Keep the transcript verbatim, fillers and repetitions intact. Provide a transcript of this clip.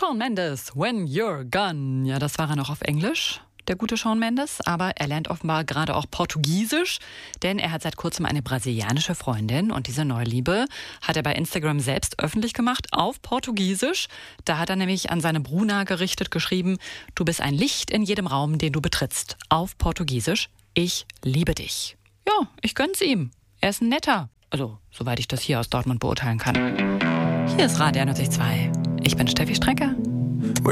Shawn Mendes, When You're Gone. Ja, das war er noch auf Englisch, der gute Shawn Mendes. Aber er lernt offenbar gerade auch Portugiesisch, denn er hat seit kurzem eine brasilianische Freundin. Und diese Neuliebe hat er bei Instagram selbst öffentlich gemacht, auf Portugiesisch. Da hat er nämlich an seine Bruna gerichtet geschrieben: Du bist ein Licht in jedem Raum, den du betrittst. Auf Portugiesisch: Ich liebe dich. Ja, ich gönn's ihm. Er ist ein netter. Also, soweit ich das hier aus Dortmund beurteilen kann. Hier ist Radio einundneunzig Komma zwei. Ich bin Steffi Strecker.